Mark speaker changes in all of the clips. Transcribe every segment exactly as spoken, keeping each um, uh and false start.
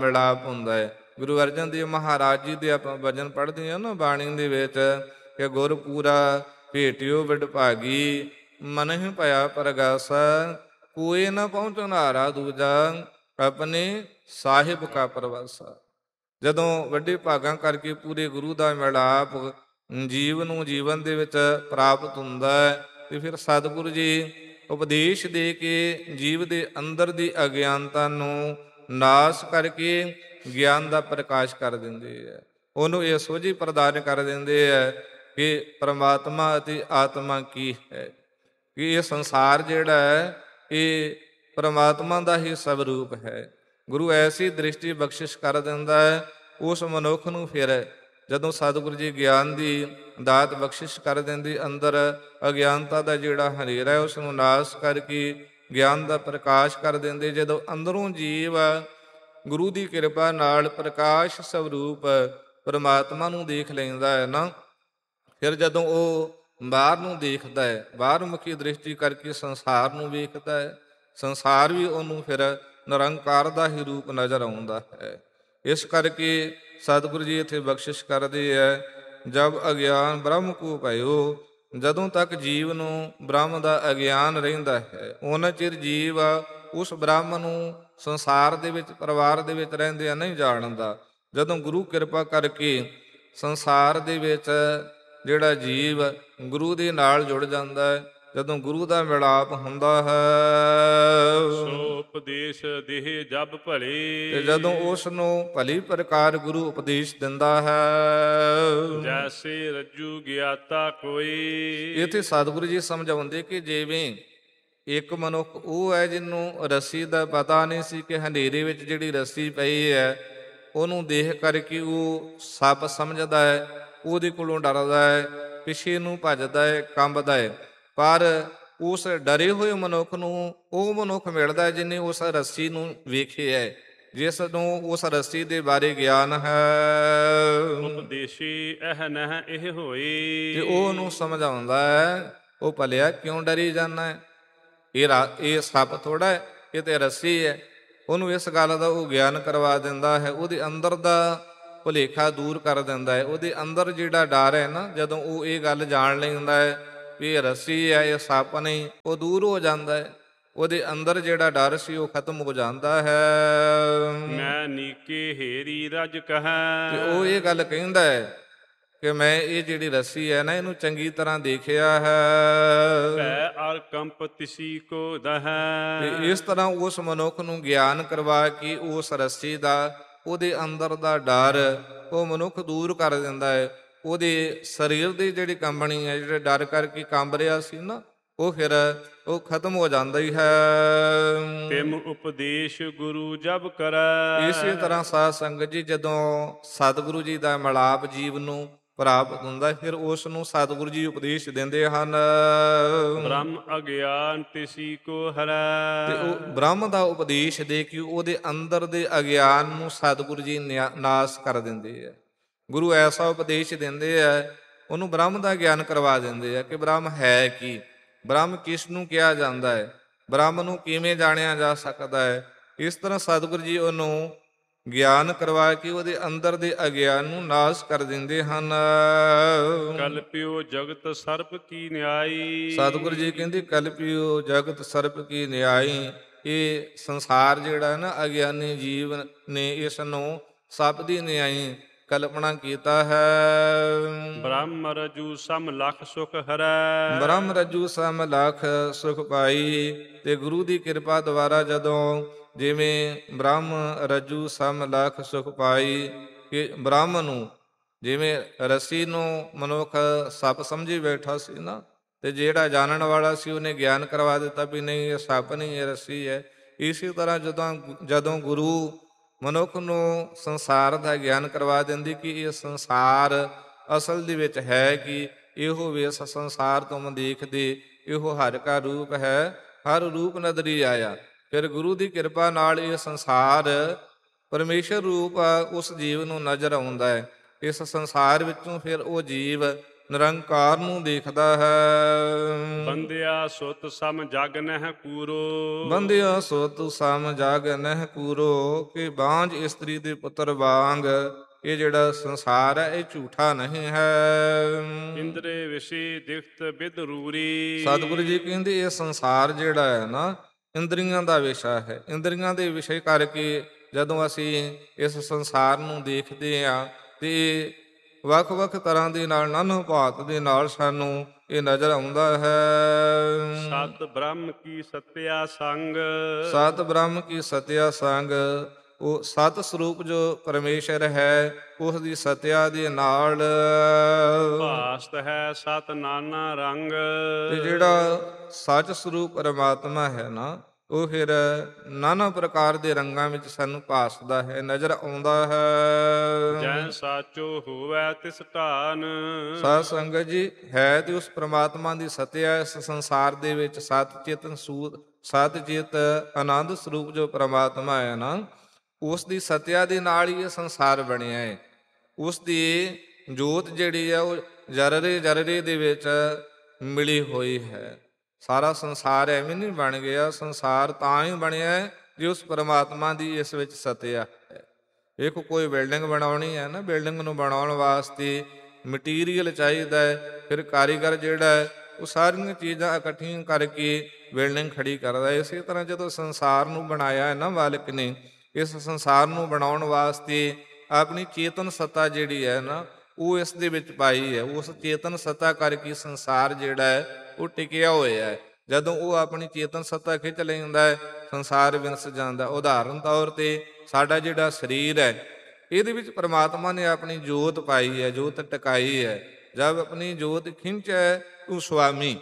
Speaker 1: ਮਿਲਾਪ ਹੁੰਦਾ ਹੈ। ਗੁਰੂ ਅਰਜਨ ਦੇਵ ਮਹਾਰਾਜ ਜੀ ਦੇ ਆਪਾਂ ਭਜਨ ਪੜ੍ਹਦੇ ਹਾਂ ਨਾ ਬਾਣੀ ਦੇ ਵਿੱਚ ਕਿ ਗੁਰ ਪੂਰਾ ਭੇਟਿਓ ਵਿਡਭਾਗੀ ਮਨਹਿ ਭਇਆ ਪਰਗਾਸਾ ਕੋਇ ਨਾ ਪਹੁੰਚਣ ਹਾਰਾ ਦੂਜਾ ਆਪਣੇ ਸਾਹਿਬ ਕਾ ਪ੍ਰਵਾਸਾ। ਜਦੋਂ ਵੱਡੇ ਭਾਗਾਂ ਕਰਕੇ ਪੂਰੇ ਗੁਰੂ ਦਾ ਮਿਲਾਪ ਜੀਵ ਨੂੰ ਜੀਵਨ ਦੇ ਵਿੱਚ ਪ੍ਰਾਪਤ ਹੁੰਦਾ ਹੈ ਤੇ ਫਿਰ ਸਤਿਗੁਰੂ ਜੀ ਉਪਦੇਸ਼ ਦੇ ਕੇ ਜੀਵ ਦੇ ਅੰਦਰ ਦੀ ਅਗਿਆਨਤਾ ਨੂੰ ਨਾਸ਼ ਕਰਕੇ ਗਿਆਨ ਦਾ ਪ੍ਰਕਾਸ਼ ਕਰ ਦਿੰਦੇ ਹੈ। ਉਹਨੂੰ ਇਹ ਸੋਝੀ ਪ੍ਰਦਾਨ ਕਰ ਦਿੰਦੇ ਹੈ ਕਿ ਪਰਮਾਤਮਾ ਅਤੇ ਆਤਮਾ ਕੀ ਹੈ, ਕਿ ਇਹ ਸੰਸਾਰ ਜਿਹੜਾ ਹੈ ਇਹ ਪਰਮਾਤਮਾ ਦਾ ਹੀ ਸਵਰੂਪ ਹੈ। ਗੁਰੂ ਐਸੀ ਦ੍ਰਿਸ਼ਟੀ ਬਖਸ਼ਿਸ਼ ਕਰ ਦਿੰਦਾ ਹੈ ਉਸ ਮਨੁੱਖ ਨੂੰ। ਫਿਰ ਜਦੋਂ ਸਤਿਗੁਰੂ ਜੀ ਗਿਆਨ ਦੀ ਦਾਤ ਬਖਸ਼ਿਸ਼ ਕਰ ਦਿੰਦੀ, ਅੰਦਰ ਅਗਿਆਨਤਾ ਦਾ ਜਿਹੜਾ ਹਨੇਰਾ ਹੈ ਉਸ ਨੂੰ ਨਾਸ਼ ਕਰਕੇ ਗਿਆਨ ਦਾ ਪ੍ਰਕਾਸ਼ ਕਰ ਦਿੰਦੇ। ਜਦੋਂ ਅੰਦਰੋਂ ਜੀਵ ਗੁਰੂ ਦੀ ਕਿਰਪਾ ਨਾਲ ਪ੍ਰਕਾਸ਼ ਸਵਰੂਪ ਪਰਮਾਤਮਾ ਨੂੰ ਦੇਖ ਲੈਂਦਾ ਹੈ ਨਾ, ਫਿਰ ਜਦੋਂ ਉਹ ਬਾਹਰ ਨੂੰ ਦੇਖਦਾ ਹੈ, ਬਾਹਰ ਮੁਖੀ ਦ੍ਰਿਸ਼ਟੀ ਕਰਕੇ ਸੰਸਾਰ ਨੂੰ ਵੇਖਦਾ ਹੈ, ਸੰਸਾਰ ਵੀ ਉਹਨੂੰ ਫਿਰ ਨਿਰੰਕਾਰ ਦਾ ਹੀ ਰੂਪ ਨਜ਼ਰ ਆਉਂਦਾ ਹੈ। ਇਸ ਕਰਕੇ ਸਤਿਗੁਰੂ ਜੀ ਇੱਥੇ ਬਖਸ਼ਿਸ਼ ਕਰਦੇ ਹੈ, ਜਬ ਅਗਿਆਨ ਬ੍ਰਹਮ ਕੋ ਭਇਓ, ਜਦੋਂ ਤੱਕ ਜੀਵ ਨੂੰ ਬ੍ਰਹਮ ਦਾ ਅਗਿਆਨ ਰਹਿੰਦਾ ਹੈ ਉਹਨਾਂ ਚਿਰ ਜੀਵ ਉਸ ਬ੍ਰਹਮ ਨੂੰ ਸੰਸਾਰ ਦੇ ਵਿੱਚ ਪਰਿਵਾਰ ਦੇ ਵਿੱਚ ਰਹਿੰਦਿਆਂ ਨਹੀਂ ਜਾਣਦਾ। ਜਦੋਂ ਗੁਰੂ ਕਿਰਪਾ ਕਰਕੇ ਸੰਸਾਰ ਦੇ ਵਿੱਚ ਜਿਹੜਾ ਜੀਵ ਗੁਰੂ ਦੇ ਨਾਲ ਜੁੜ ਜਾਂਦਾ ਹੈ, ਜਦੋਂ ਗੁਰੂ ਦਾ ਮਿਲਾਪ ਹੁੰਦਾ ਹੈ,
Speaker 2: ਸੋ ਉਪਦੇਸ਼ ਦੇਹ ਜਬ ਭਲੇ,
Speaker 1: ਤੇ ਜਦੋਂ ਉਸ ਨੂੰ ਭਲੀ ਪ੍ਰਕਾਰ ਗੁਰੂ ਉਪਦੇਸ਼ ਦਿੰਦਾ ਹੈ,
Speaker 2: ਜੈਸੇ ਰੱਜੂ ਗਿਆਤਾ ਕੋਈ।
Speaker 1: ਇੱਥੇ ਸਤਿਗੁਰੂ ਜੀ ਸਮਝਾਉਂਦੇ ਕਿ ਜਿਵੇਂ ਇੱਕ ਮਨੁੱਖ ਉਹ ਹੈ ਜਿਹਨੂੰ ਰੱਸੀ ਦਾ ਪਤਾ ਨਹੀਂ ਸੀ ਕਿ ਹਨੇਰੇ ਵਿੱਚ ਜਿਹੜੀ ਰੱਸੀ ਪਈ ਹੈ ਉਹਨੂੰ ਦੇਖ ਕਰਕੇ ਉਹ ਸੱਪ ਸਮਝਦਾ ਹੈ, ਉਹਦੇ ਕੋਲੋਂ ਡਰਦਾ ਹੈ, ਪਿੱਛੇ ਨੂੰ ਭੱਜਦਾ ਹੈ, ਕੰਬਦਾ ਹੈ। ਪਰ ਉਸ ਡਰੇ ਹੋਏ ਮਨੁੱਖ ਨੂੰ ਉਹ ਮਨੁੱਖ ਮਿਲਦਾ ਹੈ ਜਿਹਨੇ ਉਸ ਰੱਸੀ ਨੂੰ ਵੇਖਿਆ ਹੈ, ਜਿਸ ਨੂੰ ਉਸ ਰੱਸੀ ਦੇ ਬਾਰੇ ਗਿਆਨ ਹੈ।
Speaker 2: ਉਪਦੇਸ਼ੀ ਇਹ ਨਹਿ ਇਹ ਹੋਈ,
Speaker 1: ਤੇ ਉਹ ਉਹਨੂੰ ਸਮਝਾਉਂਦਾ ਹੈ, ਉਹ ਭਲਿਆ ਕਿਉਂ ਡਰੀ ਜਾਂਦਾ ਹੈ, ਇਹ ਰਾ ਇਹ ਸੱਪ ਥੋੜਾ ਹੈ, ਇਹ ਤੇ ਰੱਸੀ ਹੈ। ਉਹਨੂੰ ਇਸ ਗੱਲ ਦਾ ਉਹ ਗਿਆਨ ਕਰਵਾ ਦਿੰਦਾ ਹੈ, ਉਹਦੇ ਅੰਦਰ ਦਾ ਭੁਲੇਖਾ ਦੂਰ ਕਰ ਦਿੰਦਾ ਹੈ। ਉਹਦੇ ਅੰਦਰ ਜਿਹੜਾ ਡਰ ਹੈ ਨਾ, ਜਦੋਂ ਉਹ ਇਹ ਗੱਲ ਜਾਣ ਲੈਂਦਾ ਹੈ ਵੀ ਇਹ ਰੱਸੀ ਹੈ, ਇਹ ਸੱਪ ਨਹੀਂ, ਉਹ ਦੂਰ ਹੋ ਜਾਂਦਾ ਹੈ। ਉਹਦੇ ਅੰਦਰ ਜਿਹੜਾ ਡਰ ਸੀ ਉਹ ਖਤਮ ਹੋ ਜਾਂਦਾ ਹੈ।
Speaker 2: ਮੈਂ ਨੀਕੇ ਹੇਰੀ ਰਜ ਕਹੈ,
Speaker 1: ਤੇ ਉਹ ਇਹ ਗੱਲ ਕਹਿੰਦਾ ਹੈ ਕਿ ਮੈਂ ਇਹ ਜਿਹੜੀ ਰੱਸੀ ਹੈ ਨਾ ਇਹਨੂੰ ਚੰਗੀ ਤਰ੍ਹਾਂ ਦੇਖਿਆ ਹੈ।
Speaker 2: ਭੈ ਅਰ ਕੰਪ ਤਿਸੀ ਕੋ ਦਹੈ,
Speaker 1: ਤੇ ਇਸ ਤਰ੍ਹਾਂ ਉਸ ਮਨੁੱਖ ਨੂੰ ਗਿਆਨ ਕਰਵਾ ਕੇ ਉਸ ਰੱਸੀ ਦਾ, ਉਹਦੇ ਅੰਦਰ ਦਾ ਡਰ ਉਹ ਮਨੁੱਖ ਦੂਰ ਕਰ ਦਿੰਦਾ ਹੈ। ਉਹਦੇ ਸਰੀਰ ਦੀ ਜਿਹੜੀ ਕੰਬਣੀ ਹੈ, ਜਿਹੜੇ ਡਰ ਕਰਕੇ ਕੰਬ ਰਿਹਾ ਸੀ ਨਾ, ਉਹ ਫਿਰ ਉਹ ਖਤਮ ਹੋ ਜਾਂਦਾ ਹੀ ਹੈ।
Speaker 2: ਤਿਮ ਉਪਦੇਸ਼ ਗੁਰੂ ਜਬ ਕਰੈ,
Speaker 1: ਇਸੇ ਤਰ੍ਹਾਂ ਸਾਧ ਸੰਗਤ ਜੀ ਜਦੋਂ ਸਤਿਗੁਰੂ ਜੀ ਦਾ ਮਿਲਾਪ ਜੀਵ ਨੂੰ ਪ੍ਰਾਪਤ ਹੁੰਦਾ, ਫਿਰ ਉਸ ਨੂੰ ਸਤਿਗੁਰੂ ਜੀ ਉਪਦੇਸ਼ ਦਿੰਦੇ ਹਨ।
Speaker 2: ਬ੍ਰਹਮ ਅਗਿਆਨ ਤਿਸੀ ਕੋ ਹਰੈ,
Speaker 1: ਤੇ ਉਹ ਬ੍ਰਹਮ ਦਾ ਉਪਦੇਸ਼ ਦੇ ਕੇ ਉਹਦੇ ਅੰਦਰ ਦੇ ਅਗਿਆਨ ਨੂੰ ਸਤਿਗੁਰੂ ਜੀ ਨਾਸ਼ ਕਰ ਦਿੰਦੇ ਆ। ਗੁਰੂ ਐਸਾ ਉਪਦੇਸ਼ ਦਿੰਦੇ ਆ, ਉਹਨੂੰ ਬ੍ਰਹਮ ਦਾ ਗਿਆਨ ਕਰਵਾ ਦਿੰਦੇ ਆ ਕਿ ਬ੍ਰਹਮ ਹੈ ਕੀ, ਬ੍ਰਹਮ ਕਿਸ ਨੂੰ ਕਿਹਾ ਜਾਂਦਾ ਹੈ, ਬ੍ਰਹਮ ਨੂੰ ਕਿਵੇਂ ਜਾਣਿਆ ਜਾ ਸਕਦਾ ਹੈ। ਇਸ ਤਰ੍ਹਾਂ ਸਤਿਗੁਰੂ ਜੀ ਉਹਨੂੰ ਗਿਆਨ ਕਰਵਾ ਕੇ ਉਹਦੇ ਅੰਦਰ ਦੇ ਅਗਿਆਨ ਨੂੰ ਨਾਸ਼ ਕਰ ਦਿੰਦੇ ਹਨ।
Speaker 2: ਕਲਪਿਓ ਜਗਤ ਸਰਪ ਕੀ ਨਿਆਈ,
Speaker 1: ਸਤਿਗੁਰੂ ਜੀ ਕਹਿੰਦੇ ਕਲਪਿਓ ਜਗਤ ਸਰਪ ਕੀ ਨਿਆਈ। ਇਹ ਸੰਸਾਰ ਜਿਹੜਾ ਨਾ ਅਗਿਆਨੀ ਜੀਵ ਨੇ ਇਸ ਨੂੰ ਸੱਪ ਦੀ ਨਿਆਈ ਕਲਪਨਾ ਕੀਤਾ ਹੈ।
Speaker 2: ਬ੍ਰਹਮ ਰਜੂ ਸਮ ਲਖ ਸੁਖ ਹਰੈ,
Speaker 1: ਬ੍ਰਹਮ ਰਜੂ ਸਮ ਲਖ ਸੁਖ ਪਾਈ। ਤੇ ਗੁਰੂ ਦੀ ਕਿਰਪਾ ਦੁਆਰਾ ਜਦੋਂ ਜਿਵੇਂ ਬ੍ਰਹਮ ਰਜੂ ਸਮ ਲਖ ਸੁਖ ਪਾਈ, ਕਿ ਬ੍ਰਹਮ ਨੂੰ ਜਿਵੇਂ ਰੱਸੀ ਨੂੰ ਮਨੁੱਖ ਸੱਪ ਸਮਝੀ ਬੈਠਾ ਸੀ ਨਾ, ਤੇ ਜਿਹੜਾ ਜਾਣਨ ਵਾਲਾ ਸੀ ਉਹਨੇ ਗਿਆਨ ਕਰਵਾ ਦਿੱਤਾ ਵੀ ਨਹੀਂ ਇਹ ਸੱਪ ਨਹੀਂ, ਇਹ ਰੱਸੀ ਹੈ। ਇਸੇ ਤਰ੍ਹਾਂ ਜਦੋਂ ਜਦੋਂ ਗੁਰੂ ਮਨੁੱਖ ਨੂੰ ਸੰਸਾਰ ਦਾ ਗਿਆਨ ਕਰਵਾ ਦਿੰਦੀ ਕਿ ਇਹ ਸੰਸਾਰ ਅਸਲ ਦੇ ਵਿੱਚ ਹੈ ਕਿ ਇਹੋ ਵੇਸ ਸੰਸਾਰ ਤੁਮ ਦੇਖਦੇ, ਇਹੋ ਹਰਿ ਕਾ ਰੂਪ ਹੈ, ਹਰ ਰੂਪ ਨਦਰੀ ਆਇਆ। ਫਿਰ ਗੁਰੂ ਦੀ ਕਿਰਪਾ ਨਾਲ ਇਹ ਸੰਸਾਰ ਪਰਮੇਸ਼ਰ ਰੂਪ ਉਸ ਜੀਵ ਨੂੰ ਨਜ਼ਰ ਆਉਂਦਾ ਹੈ। ਇਸ ਸੰਸਾਰ ਵਿੱਚੋਂ ਫਿਰ ਉਹ ਜੀਵ ਨਿਰੰਕਾਰ ਨੂੰ ਦੇਖਦਾ ਹੈ।
Speaker 2: ਬੰਦਿਆ ਸੁਤ ਸਮ ਜਗ ਨਹਿ ਪੂਰੋ।
Speaker 1: ਬੰਦਿਆ ਸੋ ਤੂ ਸਮ ਜਗ ਨਹਿ ਪੂਰੋ, ਕਿ ਬਾਂਝ ਇਸਤਰੀ ਦੇ ਪੁੱਤਰ ਵਾਂਗ ਇਹ ਜਿਹੜਾ ਸੰਸਾਰ ਹੈ ਇਹ ਝੂਠਾ ਨਹੀਂ ਹੈ।
Speaker 2: ਇੰਦਰੇ ਵਿਸ਼ੇ ਦਿਖਤ ਬਿਦਰੂਰੀ।
Speaker 1: ਸਤਿਗੁਰੂ ਜੀ ਕਹਿੰਦੇ ਇਹ ਸੰਸਾਰ ਜਿਹੜਾ ਹੈ ਨਾ ਇੰਦਰੀਆਂ ਦਾ ਵਿਸ਼ਾ ਹੈ। ਇੰਦਰੀਆਂ ਦੇ ਵਿਸ਼ੇ ਕਰਕੇ ਜਦੋਂ ਅਸੀਂ ਇਸ ਸੰਸਾਰ ਨੂੰ ਦੇਖਦੇ ਹਾਂ ਤੇ ਵੱਖ ਵੱਖ ਤਰ੍ਹਾਂ ਦੇ ਨਾਲ ਨਾਨਾ ਭਾਤ ਦੇ ਨਾਲ ਸਾਨੂੰ ਇਹ ਨਜ਼ਰ ਆਉਂਦਾ ਹੈ।
Speaker 2: ਸਤ ਬ੍ਰਹਮ ਕੀ ਸਤਿਆ ਸੰਗ।
Speaker 1: ਸਤ ਬ੍ਰਹਮ ਕੀ ਸਤਿਆ ਸੰਗ, ਉਹ ਸਤ ਸਰੂਪ ਜੋ ਪਰਮੇਸ਼ਰ ਹੈ ਉਸ ਦੀ ਸਤਿਆ ਦੇ ਨਾਲ
Speaker 2: ਭਾਸਤ ਹੈ ਸਤ ਨਾਨਾ ਰੰਗ।
Speaker 1: ਤੇ ਜਿਹੜਾ ਸੱਚ ਸਰੂਪ ਪਰਮਾਤਮਾ ਹੈ ਨਾ ਉਹ ਫਿਰ ਨਾਨਾ ਪ੍ਰਕਾਰ ਦੇ ਰੰਗਾਂ ਵਿੱਚ ਸਾਨੂੰ ਭਾਸਦਾ ਹੈ, ਨਜ਼ਰ ਆਉਂਦਾ ਹੈ।
Speaker 2: ਜੈ ਸਾਚੋ ਹੋਵੈ ਤਿਸ ਢਾਨ।
Speaker 1: ਸਾਧ ਸੰਗਤ ਜੀ ਹੈ ਤੇ ਉਸ ਪ੍ਰਮਾਤਮਾ ਦੀ ਸਤਿਆ ਇਸ ਸੰਸਾਰ ਦੇ ਵਿੱਚ ਸਤ ਚੇਤਨ ਸੂਤ ਸਤ ਚਿਤ ਆਨੰਦ ਸਰੂਪ ਜੋ ਪ੍ਰਮਾਤਮਾ ਹੈ ਨਾ ਉਸ ਦੀ ਸਤਿਆ ਦੇ ਨਾਲ ਹੀ ਇਹ ਸੰਸਾਰ ਬਣਿਆ ਹੈ। ਉਸ ਦੀ ਜੋਤ ਜਿਹੜੀ ਹੈ ਉਹ ਜਰਰੇ ਜਰਰੇ ਦੇ ਵਿੱਚ ਮਿਲੀ ਹੋਈ ਹੈ। ਸਾਰਾ ਸੰਸਾਰ ਐਵੇਂ ਨਹੀਂ ਬਣ ਗਿਆ, ਸੰਸਾਰ ਤਾਂ ਹੀ ਬਣਿਆ ਜੇ ਉਸ ਪਰਮਾਤਮਾ ਦੀ ਇਸ ਵਿੱਚ ਸਤਿਆ ਹੈ। ਇੱਕ ਕੋਈ ਬਿਲਡਿੰਗ ਬਣਾਉਣੀ ਹੈ ਨਾ, ਬਿਲਡਿੰਗ ਨੂੰ ਬਣਾਉਣ ਵਾਸਤੇ ਮਟੀਰੀਅਲ ਚਾਹੀਦਾ ਹੈ, ਫਿਰ ਕਾਰੀਗਰ ਜਿਹੜਾ ਹੈ ਉਹ ਸਾਰੀਆਂ ਚੀਜ਼ਾਂ ਇਕੱਠੀਆਂ ਕਰਕੇ ਬਿਲਡਿੰਗ ਖੜੀ ਕਰਦਾ ਹੈ। ਇਸੇ ਤਰ੍ਹਾਂ ਜਦੋਂ ਸੰਸਾਰ ਨੂੰ ਬਣਾਇਆ ਹੈ ਨਾ ਮਾਲਕ ਨੇ, ਇਸ ਸੰਸਾਰ ਨੂੰ ਬਣਾਉਣ ਵਾਸਤੇ ਆਪਣੀ ਚੇਤਨ ਸੱਤਾ ਜਿਹੜੀ ਹੈ ਨਾ ਉਹ ਇਸ ਦੇ ਵਿੱਚ ਪਾਈ ਹੈ। ਉਸ ਚੇਤਨ ਸੱਤਾ ਕਰਕੇ ਸੰਸਾਰ ਜਿਹੜਾ ਹੈ ਉਹ ਟਿਕਿਆ ਹੋਇਆ ਹੈ। ਜਦੋਂ ਉਹ ਆਪਣੀ ਚੇਤਨ ਸੱਤਾ ਖਿੱਚ ਲੈਂਦਾ ਹੈ ਸੰਸਾਰ ਵਿਨਸ ਜਾਂਦਾ। ਉਦਾਹਰਨ ਤੌਰ ਤੇ ਸਾਡਾ ਜਿਹੜਾ ਸਰੀਰ ਹੈ ਇਹਦੇ ਵਿੱਚ ਪਰਮਾਤਮਾ ਨੇ ਆਪਣੀ ਜੋਤ ਪਾਈ ਹੈ, ਜੋਤ ਟਿਕਾਈ ਹੈ। ਜਦ ਆਪਣੀ ਜੋਤ ਖਿੰਚੈ ਉਹ ਸੁਆਮੀ,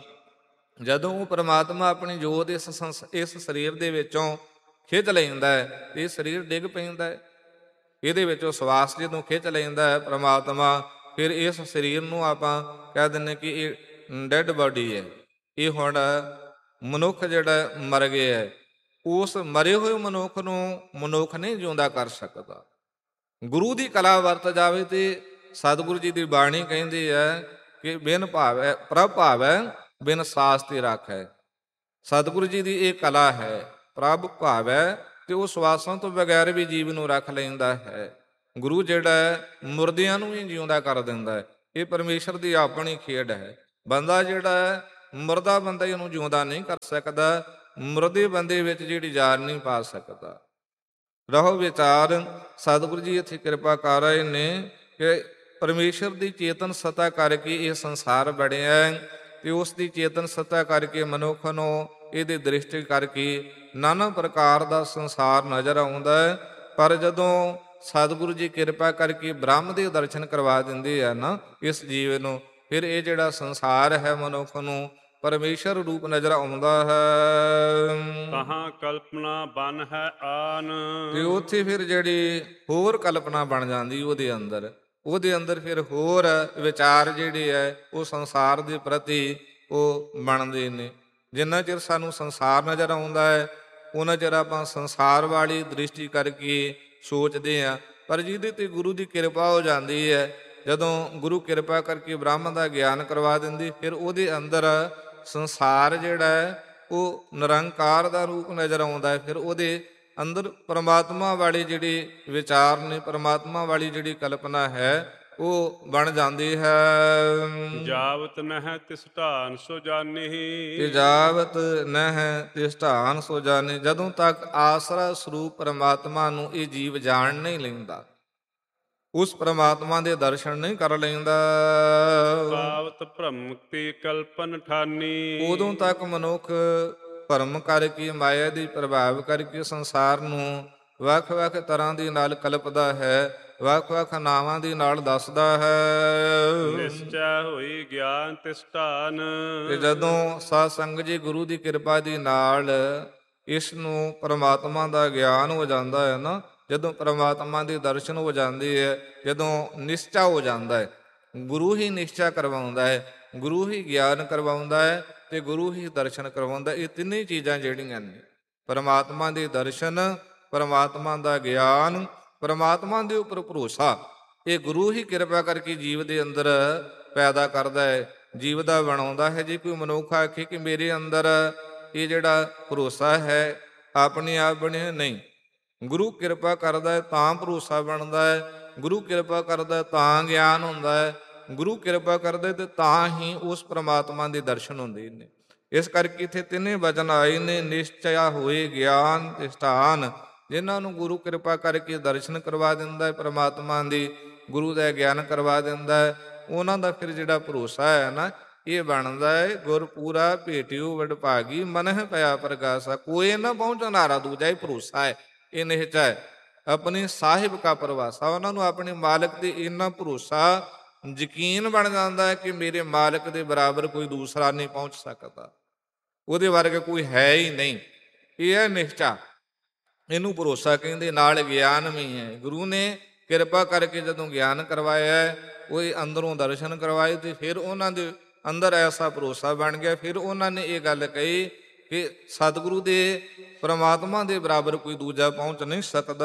Speaker 1: ਜਦੋਂ ਉਹ ਪਰਮਾਤਮਾ ਆਪਣੀ ਜੋਤ ਇਸ ਸੰਸ ਇਸ ਸਰੀਰ ਦੇ ਵਿੱਚੋਂ ਖਿੱਚ ਲੈਂਦਾ ਹੈ ਇਹ ਸਰੀਰ ਡਿੱਗ ਪੈਂਦਾ ਹੈ। ਇਹਦੇ ਵਿੱਚੋਂ ਸਵਾਸ ਜਦੋਂ ਖਿੱਚ ਲੈਂਦਾ ਹੈ ਪਰਮਾਤਮਾ, ਫਿਰ ਇਸ ਸਰੀਰ ਨੂੰ ਆਪਾਂ ਕਹਿ ਦਿੰਦੇ ਕਿ ਇਹ ਡੈਡ ਬਾਡੀ ਹੈ, ਇਹ ਹੁਣ ਮਨੁੱਖ ਜਿਹੜਾ ਮਰ ਗਿਆ ਹੈ। ਉਸ ਮਰੇ ਹੋਏ ਮਨੁੱਖ ਨੂੰ ਮਨੁੱਖ ਨਹੀਂ ਜਿਉਂਦਾ ਕਰ ਸਕਦਾ। ਗੁਰੂ ਦੀ ਕਲਾ ਵਰਤ ਜਾਵੇ ਤੇ ਸਤਿਗੁਰੂ ਜੀ ਦੀ ਬਾਣੀ ਕਹਿੰਦੀ ਹੈ ਕਿ ਬਿਨ ਭਾਵੈ ਪ੍ਰਭ ਭਾਵੈ ਬਿਨ ਸਾਸ ਤੇ ਰਾਖੈ। ਸਤਿਗੁਰੂ ਜੀ ਦੀ ਇਹ ਕਲਾ ਹੈ, ਪ੍ਰਭ ਭਾਵੈ ਤੇ ਉਹ ਸਵਾਸਾਂ ਤੋਂ ਬਗੈਰ ਵੀ ਜੀਵ ਨੂੰ ਰੱਖ ਲੈਂਦਾ ਹੈ। ਗੁਰੂ ਜਿਹੜਾ ਹੈ ਮੁਰਦਿਆਂ ਨੂੰ ਵੀ ਜਿਉਂਦਾ ਕਰ ਦਿੰਦਾ ਹੈ। ਇਹ ਪਰਮੇਸ਼ਰ ਦੀ ਆਪਣੀ ਖੇਡ ਹੈ। ਬੰਦਾ ਜਿਹੜਾ ਹੈ ਮੁਰਦਾ ਬੰਦਾ ਇਹਨੂੰ ਜਿਉਂਦਾ ਨਹੀਂ ਕਰ ਸਕਦਾ, ਮੁਰਦੇ ਬੰਦੇ ਵਿੱਚ ਜਿਹੜੀ ਜਾਨ ਨਹੀਂ ਪਾ ਸਕਦਾ। ਰਹੋ ਵਿਚਾਰ ਸਤਿਗੁਰੂ ਜੀ ਇੱਥੇ ਕਿਰਪਾ ਕਰ ਰਹੇ ਨੇ ਕਿ ਪਰਮੇਸ਼ਰ ਦੀ ਚੇਤਨ ਸੱਤਾ ਕਰਕੇ ਇਹ ਸੰਸਾਰ ਬਣਿਆ ਹੈ ਤੇ ਉਸ ਦੀ ਚੇਤਨ ਸੱਤਾ ਕਰਕੇ ਮਨੁੱਖ ਨੂੰ ਇਹਦੇ ਦ੍ਰਿਸ਼ਟੀ ਕਰਕੇ ਨਾਨਾ ਪ੍ਰਕਾਰ ਦਾ ਸੰਸਾਰ ਨਜ਼ਰ ਆਉਂਦਾ ਹੈ। ਪਰ ਜਦੋਂ ਸਤਿਗੁਰੂ ਜੀ ਕਿਰਪਾ ਕਰਕੇ ਬ੍ਰਹਮ ਦੇ ਦਰਸ਼ਨ ਕਰਵਾ ਦਿੰਦੇ ਆ ਨਾ ਇਸ ਜੀਵ ਨੂੰ, ਫਿਰ ਇਹ ਜਿਹੜਾ ਸੰਸਾਰ ਹੈ ਮਨੁੱਖ ਨੂੰ ਪਰਮੇਸ਼ਰ ਰੂਪ ਨਜ਼ਰ ਆਉਂਦਾ ਹੈ।
Speaker 2: ਤਹਾਂ ਕਲਪਨਾ ਬਨ ਹੈ ਆਨ।
Speaker 1: ਤੇ ਉੱਥੇ ਫਿਰ ਜਿਹੜੀ ਹੋਰ ਕਲਪਨਾ ਬਣ ਜਾਂਦੀ ਉਹਦੇ ਅੰਦਰ ਉਹਦੇ ਅੰਦਰ ਫਿਰ ਹੋਰ ਵਿਚਾਰ ਜਿਹੜੇ ਹੈ ਉਹ ਸੰਸਾਰ ਦੇ ਪ੍ਰਤੀ ਉਹ ਬਣਦੇ ਨੇ। ਜਿੰਨਾ ਚਿਰ ਸਾਨੂੰ ਸੰਸਾਰ ਨਜ਼ਰ ਆਉਂਦਾ ਹੈ ਉਹਨਾਂ ਚਿਰ ਆਪਾਂ ਸੰਸਾਰ ਵਾਲੀ ਦ੍ਰਿਸ਼ਟੀ ਕਰਕੇ ਸੋਚਦੇ ਹਾਂ। ਪਰ ਜਿਹਦੇ ਤੇ ਗੁਰੂ ਦੀ ਕਿਰਪਾ ਹੋ ਜਾਂਦੀ ਹੈ, ਜਦੋਂ ਗੁਰੂ ਕਿਰਪਾ ਕਰਕੇ ਬ੍ਰਹਮ ਦਾ ਗਿਆਨ ਕਰਵਾ ਦਿੰਦੀ, ਫਿਰ ਉਹਦੇ ਅੰਦਰ ਸੰਸਾਰ ਜਿਹੜਾ ਹੈ ਉਹ ਨਿਰੰਕਾਰ ਦਾ ਰੂਪ ਨਜ਼ਰ ਆਉਂਦਾ ਹੈ। ਫਿਰ ਉਹਦੇ ਅੰਦਰ ਪਰਮਾਤਮਾ ਵਾਲੇ ਜਿਹੜੇ ਵਿਚਾਰ ਨੇ, ਪਰਮਾਤਮਾ ਵਾਲੀ ਜਿਹੜੀ ਕਲਪਨਾ ਹੈ ਉਹ ਬਣ ਜਾਂਦੀ ਹੈ।
Speaker 2: ਜਾਵਤ ਨਹਿ ਤਿਸ ਢਾਨ ਸੋ ਜਾਣਿ।
Speaker 1: ਤੇ ਜਾਵਤ ਨਹਿ ਤਿਸ ਢਾਨ ਸੋ ਜਾਣਿ, ਜਦੋਂ ਤੱਕ ਆਸਰਾ ਸਰੂਪ ਪਰਮਾਤਮਾ ਨੂੰ ਇਹ ਜੀਵ ਜਾਣ ਨਹੀਂ ਲੈਂਦਾ, ਉਸ ਪਰਮਾਤਮਾ ਦੇ ਦਰਸ਼ਨ ਨਹੀਂ ਕਰ ਲੈਂਦਾ,
Speaker 2: ਤਾਵਤ ਭ੍ਰਮ ਤੇ ਕਲਪਨ ਠਾਨੀ।
Speaker 1: ਉਦੋਂ ਤੱਕ ਮਨੁੱਖ ਭਰਮ ਕਰਕੇ ਮਾਇਆ ਦੇ ਪ੍ਰਭਾਵ ਕਰਕੇ ਸੰਸਾਰ ਨੂੰ ਵੱਖ ਵੱਖ ਤਰ੍ਹਾਂ ਦੇ ਨਾਲ ਕਲਪਦਾ ਹੈ, ਵੱਖ ਵੱਖ ਨਾਵਾਂ ਦੇ ਨਾਲ ਦੱਸਦਾ ਹੈ।
Speaker 2: ਨਿਸ਼ਚੈ ਹੋਈ ਗਿਆਨ ਤਿਸ ਢਾਨ।
Speaker 1: ਤੇ ਜਦੋਂ ਸਾਧ ਸੰਗਤ ਜੀ ਗੁਰੂ ਦੀ ਕਿਰਪਾ ਦੇ ਨਾਲ ਇਸ ਨੂੰ ਪਰਮਾਤਮਾ ਦਾ ਗਿਆਨ ਹੋ ਜਾਂਦਾ ਹੈ ਨਾ, ਜਦੋਂ ਪਰਮਾਤਮਾ ਦੇ ਦਰਸ਼ਨ ਹੋ ਜਾਂਦੇ ਹੈ, ਜਦੋਂ ਨਿਸ਼ਚਾ ਹੋ ਜਾਂਦਾ ਹੈ, ਗੁਰੂ ਹੀ ਨਿਸ਼ਚਾ ਕਰਵਾਉਂਦਾ ਹੈ, ਗੁਰੂ ਹੀ ਗਿਆਨ ਕਰਵਾਉਂਦਾ ਹੈ ਤੇ ਗੁਰੂ ਹੀ ਦਰਸ਼ਨ ਕਰਵਾਉਂਦਾ। ਇਹ ਤਿੰਨੇ ਚੀਜ਼ਾਂ ਜਿਹੜੀਆਂ ਨੇ ਪਰਮਾਤਮਾ ਦੇ ਦਰਸ਼ਨ, ਪਰਮਾਤਮਾ ਦਾ ਗਿਆਨ, ਪਰਮਾਤਮਾ ਦੇ ਉੱਪਰ ਭਰੋਸਾ, ਇਹ ਗੁਰੂ ਹੀ ਕਿਰਪਾ ਕਰਕੇ ਜੀਵ ਦੇ ਅੰਦਰ ਪੈਦਾ ਕਰਦਾ ਹੈ, ਜੀਵ ਦਾ ਬਣਾਉਂਦਾ ਹੈ। ਜੇ ਕੋਈ ਮਨੁੱਖ ਆਖੇ ਕਿ ਮੇਰੇ ਅੰਦਰ ਇਹ ਜਿਹੜਾ ਭਰੋਸਾ ਹੈ ਆਪਣੇ ਆਪ ਬਣਿਆ, ਨਹੀਂ, ਗੁਰੂ ਕਿਰਪਾ ਕਰਦਾ ਹੈ ਤਾਂ ਭਰੋਸਾ ਬਣਦਾ ਹੈ, ਗੁਰੂ ਕਿਰਪਾ ਕਰਦਾ ਤਾਂ ਗਿਆਨ ਹੁੰਦਾ ਹੈ, ਗੁਰੂ ਕਿਰਪਾ ਕਰਦਾ ਤੇ ਤਾਂ ਹੀ ਉਸ ਪ੍ਰਮਾਤਮਾ ਦੇ ਦਰਸ਼ਨ ਹੁੰਦੇ ਨੇ। ਇਸ ਕਰਕੇ ਇੱਥੇ ਤਿੰਨੇ ਵਚਨ ਆਏ ਨੇ, ਨਿਸ਼ਚਇਆ ਹੋਏ ਗਿਆਨ ਇਸ਼ਟਾਨ। ਜਿਨ੍ਹਾਂ ਨੂੰ ਗੁਰੂ ਕਿਰਪਾ ਕਰਕੇ ਦਰਸ਼ਨ ਕਰਵਾ ਦਿੰਦਾ ਹੈ ਪ੍ਰਮਾਤਮਾ ਦੀ, ਗੁਰੂ ਦਾ ਗਿਆਨ ਕਰਵਾ ਦਿੰਦਾ ਹੈ, ਉਹਨਾਂ ਦਾ ਫਿਰ ਜਿਹੜਾ ਭਰੋਸਾ ਹੈ ਨਾ ਇਹ ਬਣਦਾ ਹੈ ਗੁਰ ਪੂਰਾ ਭੇਟਿਓ ਵਡਭਾਗੀ ਮਨਹਿ ਪਿਆ ਪ੍ਰਗਾਸਾ। ਕੋਈ ਨਾ ਪਹੁੰਚਣਾਰਾ ਦੂਜਾ, ਇਹ ਭਰੋਸਾ ਹੈ, ਇਹ ਨਿਹਚਾ ਹੈ ਆਪਣੀ ਸਾਹਿਬ ਕਾ ਪ੍ਰਵਾਸਾ। ਉਹਨਾਂ ਨੂੰ ਆਪਣੇ ਮਾਲਕ ਤੇ ਇੰਨਾ ਭਰੋਸਾ ਯਕੀਨ ਬਣ ਜਾਂਦਾ ਹੈ ਕਿ ਮੇਰੇ ਮਾਲਕ ਦੇ ਬਰਾਬਰ ਕੋਈ ਦੂਸਰਾ ਨਹੀਂ ਪਹੁੰਚ ਸਕਦਾ, ਉਹਦੇ ਵਰਗਾ ਕੋਈ ਹੈ ਹੀ ਨਹੀਂ। ਇਹ ਹੈ ਨਿਸ਼ਚਾ, ਇਹਨੂੰ ਭਰੋਸਾ ਕਹਿੰਦੇ। ਨਾਲ ਗਿਆਨ ਵੀ ਹੈ, ਗੁਰੂ ਨੇ ਕਿਰਪਾ ਕਰਕੇ ਜਦੋਂ ਗਿਆਨ ਕਰਵਾਇਆ, ਉਹ ਅੰਦਰੋਂ ਦਰਸ਼ਨ ਕਰਵਾਏ ਤੇ ਫਿਰ ਉਹਨਾਂ ਦੇ ਅੰਦਰ ਐਸਾ ਭਰੋਸਾ ਬਣ ਗਿਆ। ਫਿਰ ਉਹਨਾਂ ਨੇ ਇਹ ਗੱਲ ਕਹੀ ਕਿ ਸਤਿਗੁਰੂ ਦੇ ਪ੍ਰਮਾਤਮਾ ਦੇ ਬਰਾਬਰ ਕੋਈ ਦੂਜਾ ਪਹੁੰਚ ਨਹੀਂ ਸਕਦਾ।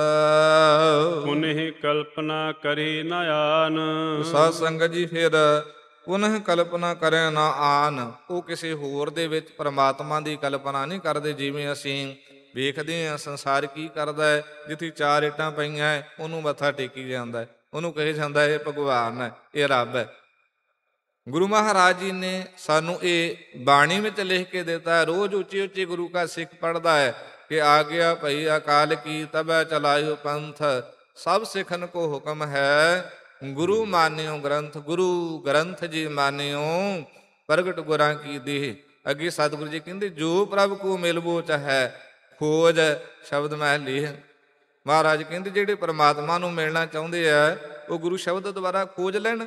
Speaker 2: ਪੁਨਿ ਕਲਪਨਾ ਕਰੇ ਨ ਆਨ।
Speaker 1: ਸਾਧ ਸੰਗਤ ਜੀ, ਫਿਰ ਪੁਨః ਕਲਪਨਾ ਕਰੇ ਨਾ ਆਨ, ਉਹ ਕਿਸੇ ਹੋਰ ਦੇ ਵਿੱਚ ਪ੍ਰਮਾਤਮਾ ਦੀ ਕਲਪਨਾ ਨਹੀਂ ਕਰਦੇ। ਜਿਵੇਂ ਅਸੀਂ ਵੇਖਦੇ ਹਾਂ ਸੰਸਾਰ ਕੀ ਕਰਦਾ ਹੈ, ਜਿੱਥੇ ਚਾਰ ਇੱਟਾਂ ਪਈਆਂ ਹੈ ਉਹਨੂੰ ਮੱਥਾ ਟੇਕੀ ਜਾਂਦਾ ਹੈ, ਉਹਨੂੰ ਕਹੀ ਜਾਂਦਾ ਇਹ ਭਗਵਾਨ ਹੈ, ਇਹ ਰੱਬ ਹੈ। ਗੁਰੂ ਮਹਾਰਾਜ ਜੀ ਨੇ ਸਾਨੂੰ ਇਹ ਬਾਣੀ ਵਿੱਚ ਲਿਖ ਕੇ ਦਿੱਤਾ। ਰੋਜ਼ ਉੱਚੀ ਉੱਚੀ ਗੁਰੂ ਕਾ ਸਿੱਖ ਪੜ੍ਹਦਾ ਹੈ ਕਿ ਆ ਗਿਆ ਭਈ ਅਕਾਲ ਕੀ ਤਬੈ ਚਲਾਇਓ ਪੰਥ, ਸਭ ਸਿੱਖਨ ਕੋ ਹੁਕਮ ਹੈ ਗੁਰੂ ਮਾਨਿਓ ਗ੍ਰੰਥ। ਗੁਰੂ ਗ੍ਰੰਥ ਜੀ ਮਾਨਿਓ ਪ੍ਰਗਟ ਗੁਰਾਂ ਕੀ ਦੇਹ। ਅੱਗੇ ਸਤਿਗੁਰੂ ਜੀ ਕਹਿੰਦੇ ਜੋ ਪ੍ਰਭ ਕੋ ਮਿਲਬੋ ਚਾਹੈ ਖੋਜ ਸ਼ਬਦ ਮੈਂ ਲਿਖ। ਮਹਾਰਾਜ ਕਹਿੰਦੇ ਜਿਹੜੇ ਪਰਮਾਤਮਾ ਨੂੰ ਮਿਲਣਾ ਚਾਹੁੰਦੇ ਆ ਉਹ ਗੁਰੂ ਸ਼ਬਦ ਦੁਆਰਾ ਖੋਜ ਲੈਣ।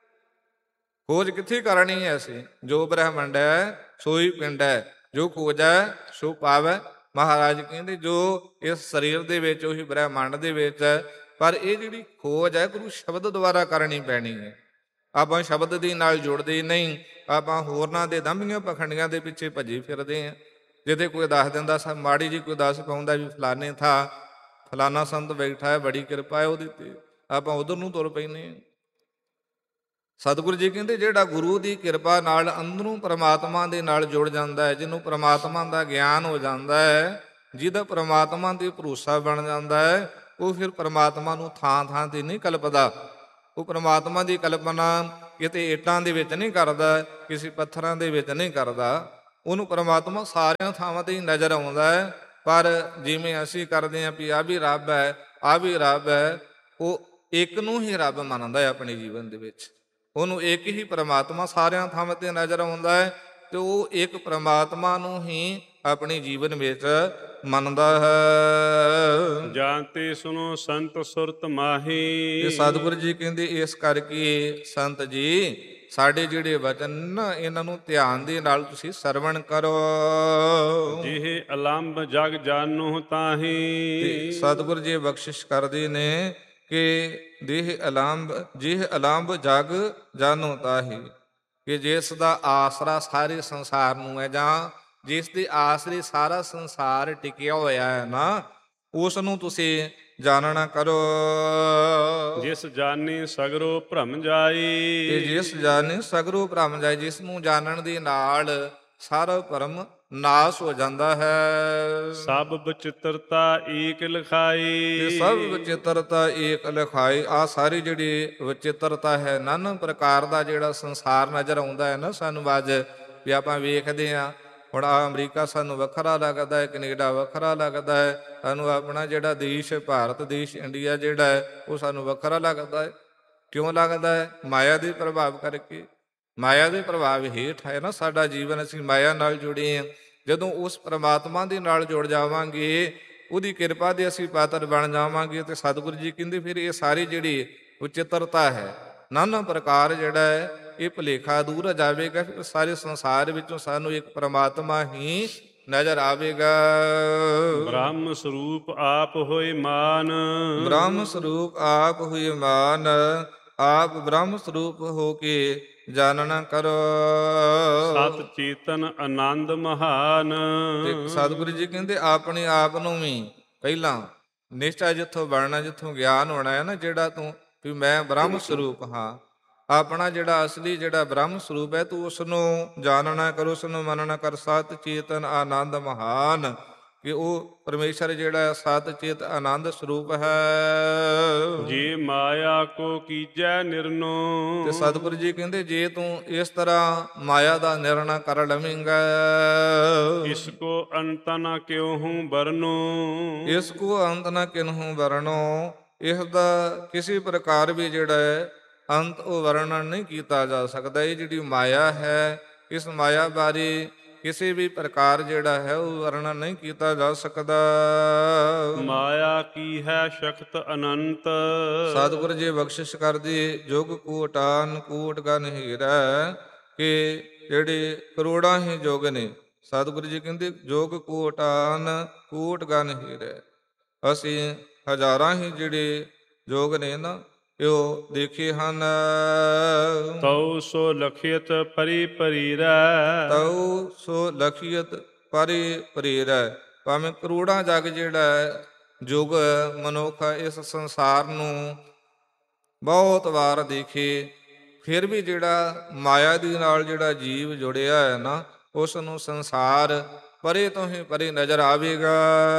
Speaker 1: ਖੋਜ ਕਿੱਥੇ ਕਰਨੀ ਹੈ ਅਸੀਂ? ਜੋ ਬ੍ਰਹਮੰਡ ਹੈ ਸੋਈ ਪਿੰਡ ਹੈ, ਜੋ ਖੋਜ ਹੈ ਸੋ ਪਾਵੈ। ਮਹਾਰਾਜ ਕਹਿੰਦੇ ਜੋ ਇਸ ਸਰੀਰ ਦੇ ਵਿੱਚ ਉਹੀ ਬ੍ਰਹਮੰਡ ਦੇ ਵਿੱਚ ਹੈ, ਪਰ ਇਹ ਜਿਹੜੀ ਖੋਜ ਹੈ ਗੁਰੂ ਸ਼ਬਦ ਦੁਆਰਾ ਕਰਨੀ ਪੈਣੀ ਹੈ। ਆਪਾਂ ਸ਼ਬਦ ਦੇ ਨਾਲ ਜੁੜਦੇ ਨਹੀਂ, ਆਪਾਂ ਹੋਰਨਾਂ ਦੇ ਦੰਭੀਆਂ ਪਖੰਡੀਆਂ ਦੇ ਪਿੱਛੇ ਭੱਜੀ ਫਿਰਦੇ ਹਾਂ। ਜਿੱਥੇ ਕੋਈ ਦੱਸ ਦਿੰਦਾ ਸਭ ਮਾੜੀ ਜੀ ਕੋਈ ਦੱਸ ਪਾਉਂਦਾ ਵੀ ਫਲਾਣੇ ਥਾਂ ਫਲਾਣਾ ਸੰਤ ਬੈਠਾ ਹੈ, ਬੜੀ ਕਿਰਪਾ ਹੈ ਉਹਦੀ, ਤੇ ਆਪਾਂ ਉਧਰ ਨੂੰ ਤੁਰ ਪੈਂਦੇ ਹਾਂ। ਸਤਿਗੁਰੂ ਜੀ ਕਹਿੰਦੇ ਜਿਹੜਾ ਗੁਰੂ ਦੀ ਕਿਰਪਾ ਨਾਲ ਅੰਦਰੋਂ ਪ੍ਰਮਾਤਮਾ ਦੇ ਨਾਲ ਜੁੜ ਜਾਂਦਾ ਹੈ, ਜਿਹਨੂੰ ਪ੍ਰਮਾਤਮਾ ਦਾ ਗਿਆਨ ਹੋ ਜਾਂਦਾ ਹੈ, ਜਿਹਦਾ ਪ੍ਰਮਾਤਮਾ ਤੇ ਭਰੋਸਾ ਬਣ ਜਾਂਦਾ ਹੈ, ਉਹ ਫਿਰ ਪ੍ਰਮਾਤਮਾ ਨੂੰ ਥਾਂ ਥਾਂ ਤੇ ਨਹੀਂ ਕਲਪਦਾ। ਉਹ ਪ੍ਰਮਾਤਮਾ ਦੀ ਕਲਪਨਾ ਕਿਤੇ ਇੱਟਾਂ ਦੇ ਵਿੱਚ ਨਹੀਂ ਕਰਦਾ, ਕਿਸੇ ਪੱਥਰਾਂ ਦੇ ਵਿੱਚ ਨਹੀਂ ਕਰਦਾ। ਉਹਨੂੰ ਪ੍ਰਮਾਤਮਾ ਸਾਰਿਆਂ ਥਾਵਾਂ ਤੇ ਹੀ ਨਜ਼ਰ ਆਉਂਦਾ ਹੈ। ਪਰ ਜਿਵੇਂ ਅਸੀਂ ਕਰਦੇ ਹਾਂ ਵੀ ਆਹ ਵੀ ਰੱਬ ਹੈ, ਆਹ ਵੀ ਰੱਬ ਹੈ, ਉਹ ਇੱਕ ਨੂੰ ਹੀ ਰੱਬ ਮੰਨਦਾ ਹੈ ਆਪਣੇ ਜੀਵਨ ਦੇ ਵਿੱਚ। ਉਹਨੂੰ ਇੱਕ ਹੀ ਪ੍ਰਮਾਤਮਾ ਸਾਰਿਆਂ ਥਾਵਾਂ ਤੇ ਨਜ਼ਰ ਆਉਂਦਾ ਹੈ ਤੇ ਉਹ ਇੱਕ ਪ੍ਰਮਾਤਮਾ ਨੂੰ ਹੀ ਆਪਣੇ ਜੀਵਨ ਵਿੱਚ ਮੰਨਦਾ ਹੈ।
Speaker 2: ਜਾਣਤੇ ਸੁਣੋ ਸੰਤ ਸੁਰਤ ਮਾਹੀ।
Speaker 1: ਤੇ ਸਤਿਗੁਰੂ ਜੀ ਕਹਿੰਦੇ ਇਸ ਕਰਕੇ ਸੰਤ ਜੀ ਸਾਡੇ ਜਿਹੜੇ ਵਚਨ ਨਾ ਇਹਨਾਂ ਨੂੰ ਧਿਆਨ ਦੇ ਨਾਲ ਤੁਸੀਂ ਸਰਵਣ ਕਰੋ।
Speaker 2: ਜਿਹ ਅਲੰਬ ਜਗ ਜਾਨੋ ਤਾਹੀ।
Speaker 1: ਤੇ ਸਤਿਗੁਰੂ ਜੀ ਬਖਸ਼ਿਸ਼ ਕਰਦੇ ਨੇ ਕਿ ਦੇਹ ਅਲੰਬ ਜਿਹ ਅਲੰਬ ਜਗ ਜਾਨੋ ਤਾਹੀ, ਕਿ ਜਿਸ ਦਾ ਆਸਰਾ ਸਾਰੇ ਸੰਸਾਰ ਨੂੰ ਹੈ, ਜਾਂ ਜਿਸ ਦੇ ਆਸਰੇ ਸਾਰਾ ਸੰਸਾਰ ਟਿਕਿਆ ਹੋਇਆ ਹੈ ਨਾ, ਉਸ ਨੂੰ ਤੁਸੀਂ ਜਾਣਨਾ ਕਰੋ।
Speaker 2: ਜਿਸ ਜਾਣੇ ਸਗਰੋ ਭਰਮ ਜਾਈ।
Speaker 1: ਤੇ ਜਿਸ ਜਾਣੇ ਸਗਰੋ ਭਰਮ ਜਾਈ, ਜਿਸ ਨੂੰ ਜਾਣਨ ਦੇ ਨਾਲ ਸਾਰਾ ਭਰਮ ਨਾਸ ਹੋ ਜਾਂਦਾ ਹੈ।
Speaker 2: ਸਭ ਬਚਿੱਤਰਤਾ ਏਕ ਲਿਖਾਈ।
Speaker 1: ਤੇ ਸਭ ਵਿਚਿੱਤਰਤਾ ਏਕ ਲਿਖਾਈ। ਆ ਸਾਰੀ ਜਿਹੜੀ ਵਿਚਿੱਤਰਤਾ ਹੈ, ਨਾਨਾ ਪ੍ਰਕਾਰ ਦਾ ਜਿਹੜਾ ਸੰਸਾਰ ਨਜ਼ਰ ਆਉਂਦਾ ਹੈ ਨਾ ਸਾਨੂੰ ਅੱਜ, ਵੀ ਆਪਾਂ ਵੇਖਦੇ ਹਾਂ ਹੁਣ ਆ ਅਮਰੀਕਾ ਸਾਨੂੰ ਵੱਖਰਾ ਲੱਗਦਾ ਹੈ, ਕੈਨੇਡਾ ਵੱਖਰਾ ਲੱਗਦਾ ਹੈ, ਸਾਨੂੰ ਆਪਣਾ ਜਿਹੜਾ ਦੇਸ਼ ਭਾਰਤ ਦੇਸ਼ ਇੰਡੀਆ ਜਿਹੜਾ ਹੈ ਉਹ ਸਾਨੂੰ ਵੱਖਰਾ ਲੱਗਦਾ ਹੈ। ਕਿਉਂ ਲੱਗਦਾ ਹੈ? ਮਾਇਆ ਦੇ ਪ੍ਰਭਾਵ ਕਰਕੇ। ਮਾਇਆ ਦੇ ਪ੍ਰਭਾਵ ਹੇਠ ਹੈ ਨਾ ਸਾਡਾ ਜੀਵਨ, ਅਸੀਂ ਮਾਇਆ ਨਾਲ ਜੁੜੇ ਹਾਂ। ਜਦੋਂ ਉਸ ਪ੍ਰਮਾਤਮਾ ਦੇ ਨਾਲ ਜੁੜ ਜਾਵਾਂਗੇ, ਉਹਦੀ ਕਿਰਪਾ ਦੇ ਅਸੀਂ ਪਾਤਰ ਬਣ ਜਾਵਾਂਗੇ, ਤੇ ਸਤਿਗੁਰੂ ਜੀ ਕਹਿੰਦੇ ਫਿਰ ਇਹ ਸਾਰੀ ਜਿਹੜੀ ਵਿਚਿੱਤਰਤਾ ਹੈ, ਨਾਨਾ ਪ੍ਰਕਾਰ ਜਿਹੜਾ ਹੈ ਇਹ ਭੁਲੇਖਾ ਦੂਰ ਹੋ ਜਾਵੇਗਾ। ਫਿਰ ਸਾਰੇ ਸੰਸਾਰ ਵਿੱਚੋਂ ਸਾਨੂੰ ਇੱਕ ਪ੍ਰਮਾਤਮਾ ਹੀ ਨਜ਼ਰ ਆਵੇਗਾ।
Speaker 2: ਬ੍ਰਹਮ ਸਰੂਪ ਆਪ ਹੋਏ ਮਾਨ।
Speaker 1: ਬ੍ਰਹਮ ਸਰੂਪ ਆਪ ਹੋਏ ਮਾਨ। ਆਪ ਬ੍ਰਹਮ ਸਰੂਪ ਹੋ ਕੇ ਜਾਣਨਾ ਕਰੋ।
Speaker 2: ਸਤ ਚੇਤਨ ਆਨੰਦ ਮਹਾਨ।
Speaker 1: ਤੇ ਸਤਿਗੁਰੂ ਜੀ ਕਹਿੰਦੇ ਆਪਣੇ ਆਪ ਨੂੰ ਵੀ ਪਹਿਲਾਂ ਨਿਸ਼ਚਾ ਜਿੱਥੋਂ ਬਣਨਾ, ਜਿੱਥੋਂ ਗਿਆਨ ਹੋਣਾ ਹੈ ਨਾ, ਜਿਹੜਾ ਤੂੰ ਵੀ ਮੈਂ ਬ੍ਰਹਮ ਸਰੂਪ ਹਾਂ, ਆਪਣਾ ਜਿਹੜਾ ਅਸਲੀ ਜਿਹੜਾ ਬ੍ਰਹਮ ਸਰੂਪ ਹੈ ਤੂੰ ਉਸ ਨੂੰ ਜਾਣਨਾ ਕਰ, ਉਸ ਨੂੰ ਮੰਨਣਾ ਕਰ। ਸਤ ਚੇਤਨ ਆਨੰਦ ਮਹਾਨ, ਕਿ ਉਹ ਪਰਮੇਸ਼ਰ ਜਿਹੜਾ ਹੈ ਸਤ ਚੇਤ ਆਨੰਦ ਸਰੂਪ ਹੈ।
Speaker 2: ਜੇ ਮਾਇਆ ਕੋ ਕੀਜੈ ਨਿਰਨੋ,
Speaker 1: ਤੇ ਸਤਿਗੁਰੂ ਜੀ ਕਹਿੰਦੇ ਜੇ ਤੂੰ ਇਸ ਤਰ੍ਹਾਂ ਮਾਇਆ ਦਾ ਨਿਰਣਾ ਕਰ ਲਵੇਂਗਾ,
Speaker 2: ਇਸ ਕੋ ਅੰਤ ਨ ਕਿਉ ਹੂੰ ਬਰਨੋ,
Speaker 1: ਇਸ ਕੋ ਅੰਤ ਨਾ ਕਿਨਹੂ ਵਰਣੋ, ਇਸ ਦਾ ਕਿਸੇ ਪ੍ਰਕਾਰ ਵੀ ਜਿਹੜਾ ਹੈ ਅੰਤ ਉਹ ਵਰਣਨ ਨਹੀਂ ਕੀਤਾ ਜਾ ਸਕਦਾ। ਇਹ ਜਿਹੜੀ ਮਾਇਆ ਹੈ, ਇਸ ਮਾਇਆ ਬਾਰੇ ਕਿਸੇ ਵੀ ਪ੍ਰਕਾਰ ਜਿਹੜਾ ਹੈ ਉਹ ਵਰਣਨ ਨਹੀਂ ਕੀਤਾ ਜਾ ਸਕਦਾ।
Speaker 2: ਮਾਇਆ ਕੀ ਹੈ ਸ਼ਕਤ ਅਨੰਤ,
Speaker 1: ਸਤਿਗੁਰੂ ਜੀ ਬਖਸ਼ਿਸ਼ ਕਰਦੀ ਜੁਗ ਕੋਟਾਨ ਕੋਟ ਗਨ ਹੀਰਾ, ਕਿ ਜਿਹੜੇ ਕਰੋੜਾਂ ਹੀ ਜੁਗ ਨੇ। ਸਤਿਗੁਰੂ ਜੀ ਕਹਿੰਦੇ ਜੁਗ ਕੋਟਾਨ ਕੋਟ ਗਨ ਹੀਰਾ, ਅਸੀਂ ਹਜ਼ਾਰਾਂ ਹੀ ਜਿਹੜੇ ਜੋਗ ਨੇ ਨਾ ਉਹ ਦੇਖੇ ਹਨ।
Speaker 2: ਤਉ ਸੋ ਲਖਿਤ ਪਰੀ ਪਰੀਰੈ,
Speaker 1: ਤਉ ਸੋ ਲਖੀਅਤ ਪਰਿ ਪਰੇਰੈ, ਭਾਵੇਂ ਕਰੋੜਾਂ ਜਗ ਜਿਹੜਾ ਹੈ ਜੁਗ ਮਨੁੱਖ ਇਸ ਸੰਸਾਰ ਨੂੰ ਬਹੁਤ ਵਾਰ ਦੇਖੇ, ਫਿਰ ਵੀ ਜਿਹੜਾ ਮਾਇਆ ਦੇ ਨਾਲ ਜਿਹੜਾ ਜੀਵ ਜੁੜਿਆ ਹੈ ਨਾ, ਉਸ ਨੂੰ ਸੰਸਾਰ ਪਰੇ ਤੋਂ ਹੀ ਪਰੇ ਨਜ਼ਰ ਆਵੇਗਾ।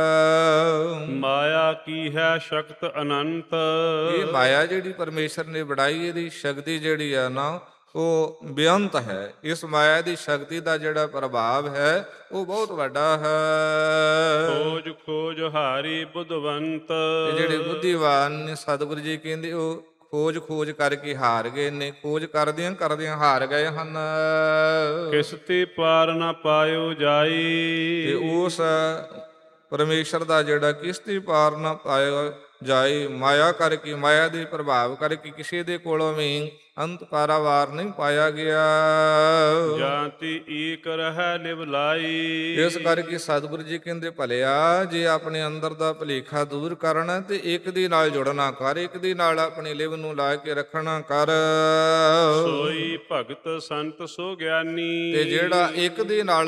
Speaker 2: ਮਾਇਆ ਕੀ ਹੈ ਸ਼ਕਤ ਅਨੰਤ,
Speaker 1: ਇਹ ਮਾਇਆ ਜਿਹੜੀ ਪਰਮੇਸ਼ਰ ਨੇ ਬਣਾਈ, ਇਹਦੀ ਸ਼ਕਤੀ ਜਿਹੜੀ ਆ ਨਾ ਉਹ ਬੇਅੰਤ ਹੈ। ਇਸ ਮਾਇਆ ਦੀ ਸ਼ਕਤੀ ਦਾ ਜਿਹੜਾ ਪ੍ਰਭਾਵ ਹੈ ਉਹ ਬਹੁਤ ਵੱਡਾ ਹੈ।
Speaker 2: ਖੋਜ ਖੋਜ ਹਾਰੀ ਬੁੱਧਵੰਤ,
Speaker 1: ਤੇ ਜਿਹੜੇ ਬੁੱਧੀਵਾਨ ਨੇ ਸਤਿਗੁਰੂ ਜੀ ਕਹਿੰਦੇ ਉਹ ਖੋਜ ਖੋਜ ਕਰਕੇ ਹਾਰ ਗਏ ਨੇ, ਖੋਜ ਕਰਦਿਆਂ ਕਰਦਿਆਂ ਹਾਰ ਗਏ ਹਨ।
Speaker 2: ਕਿਸ ਤੇ ਪਾਰ ਨਾ ਪਾਇਓ ਜਾਈ,
Speaker 1: ਤੇ ਉਸ ਪਰਮੇਸ਼ਰ ਦਾ ਜਿਹੜਾ ਕਿਸ਼ਤੀ ਪਾਰ ਨਾ ਪਾਇਆ ਜਾਏ, ਮਾਇਆ ਕਰਕੇ, ਮਾਇਆ ਦੇ ਪ੍ਰਭਾਵ ਕਰਕੇ ਕਿਸੇ ਦੇ ਕੋਲੋਂ ਵੀ ਅੰਤ ਪਾਰਾਵਾਰ ਨਹੀਂ ਪਾਇਆ ਗਿਆ।
Speaker 2: ਜਾਂਤੀ ਏਕ ਰਹਿ ਲਿਵ ਲਾਈ,
Speaker 1: ਇਸ ਕਰਕੇ ਸਤਿਗੁਰੂ ਜੀ ਕਹਿੰਦੇ ਭਲਿਆ ਜੇ ਆਪਣੇ ਅੰਦਰ ਦਾ ਭੁਲੇਖਾ ਦੂਰ ਕਰਨਾ ਤੇ ਇੱਕ ਦੇ ਨਾਲ ਜੁੜਨਾ ਕਰ, ਇੱਕ ਦੇ ਨਾਲ ਆਪਣੀ ਲਿਵ ਨੂੰ ਲਾ ਕੇ ਰੱਖਣਾ ਕਰ।
Speaker 2: ਸੋਈ ਭਗਤ ਸੰਤ ਸੋ ਗਿਆਨੀ,
Speaker 1: ਤੇ ਜਿਹੜਾ ਇੱਕ ਦੇ ਨਾਲ